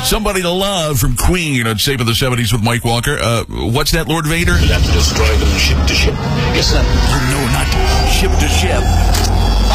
Somebody to Love from Queen on Shape of the 70s with Mike Walker. What's that, Lord Vader? We'll have to destroy them ship to ship. Yes, sir. Oh, no, not ship to ship.